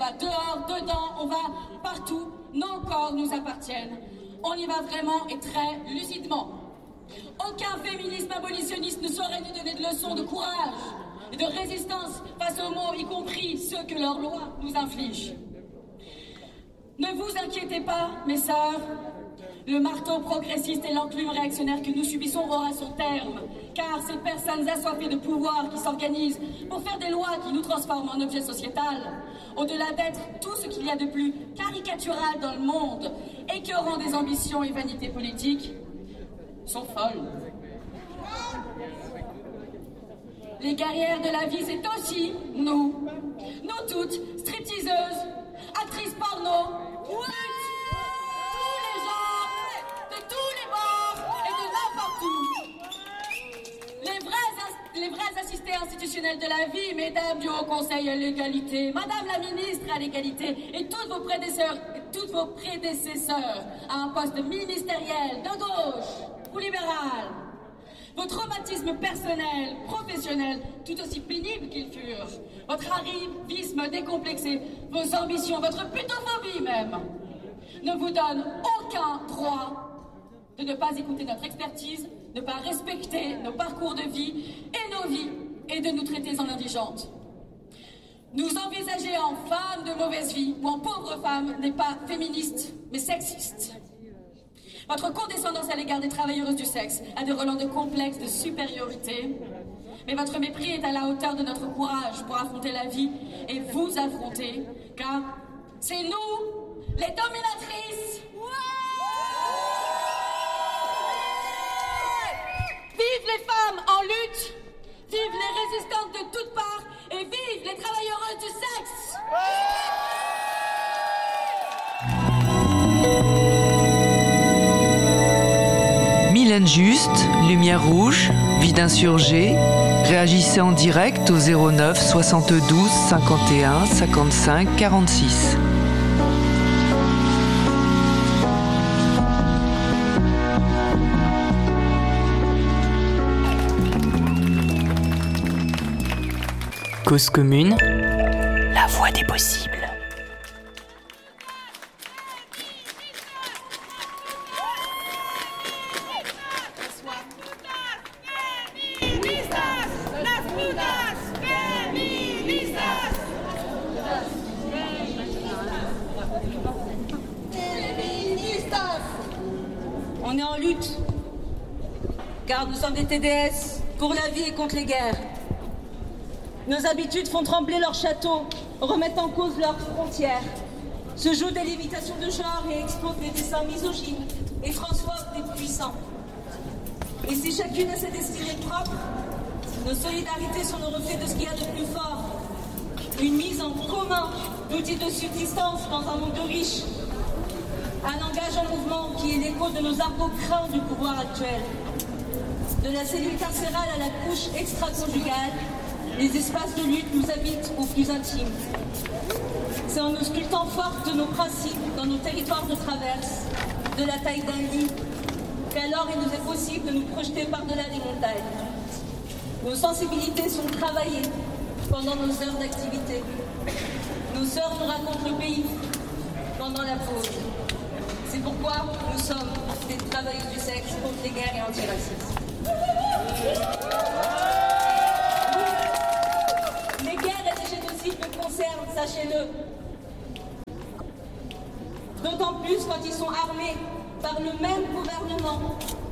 va dehors, dedans, on va partout. Nos corps nous appartiennent. On y va vraiment et très lucidement. Aucun féminisme abolitionniste ne saurait nous donner de leçons de courage et de résistance face aux maux, y compris ceux que leur loi nous inflige. Ne vous inquiétez pas, mes sœurs, le marteau progressiste et l'enclume réactionnaire que nous subissons aura son terme, car ces personnes assoiffées de pouvoir qui s'organisent pour faire des lois qui nous transforment en objet sociétal, au-delà d'être tout ce qu'il y a de plus caricatural dans le monde, écœurant des ambitions et vanités politiques, sont folles. Les guerrières de la vie, c'est aussi nous toutes, stripteaseuses, actrices porno, luttes, tous les genres, de tous les bords et de n'importe où. Les vrais assistés institutionnels de la vie, mesdames du Haut Conseil à l'égalité, madame la ministre à l'égalité, et toutes vos prédécesseurs à un poste ministériel, de gauche ou libéral. Vos traumatismes personnels, professionnels, tout aussi pénibles qu'ils furent, votre arrivisme décomplexé, vos ambitions, votre putophobie même, ne vous donnent aucun droit de ne pas écouter notre expertise, ne pas respecter nos parcours de vie et nos vies, et de nous traiter en indigentes. Nous envisager en femmes de mauvaise vie ou en pauvres femmes n'est pas féministe, mais sexiste. Votre condescendance à l'égard des travailleuses du sexe a des relents de complexe de supériorité, mais votre mépris est à la hauteur de notre courage pour affronter la vie et vous affronter, car c'est nous, les dominatrices. Vive les femmes en lutte, vive les résistantes de toutes parts et vive les travailleuses du sexe. Mylène Juste, Lumière Rouge, Vie d'insurgé, réagissez en direct au 09 72 51 55 46. Cause commune, la voie des possibles. On est en lutte, car nous sommes des TDS pour la vie et contre les guerres. Nos habitudes font trembler leurs châteaux, remettent en cause leurs frontières, se jouent des limitations de genre et exposent des dessins misogynes et transphobes des puissants. Et si chacune a ses destinées propres, nos solidarités sont le reflet de ce qu'il y a de plus fort. Une mise en commun d'outils de subsistance dans un monde de riches. Un langage en mouvement qui est l'écho de nos argots craints du pouvoir actuel. De la cellule carcérale à la couche extra-conjugale, les espaces de lutte nous habitent au plus intime. C'est en nous sculptant forte de nos principes dans nos territoires de traverse, de la taille d'un lit, qu'alors il nous est possible de nous projeter par-delà les montagnes. Nos sensibilités sont travaillées pendant nos heures d'activité. Nos sœurs nous racontent le pays pendant la pause. C'est pourquoi nous sommes des travailleuses du sexe contre les guerres et antiracistes. Les guerres et les génocides nous concernent, sachez-le. D'autant plus quand ils sont armés par le même gouvernement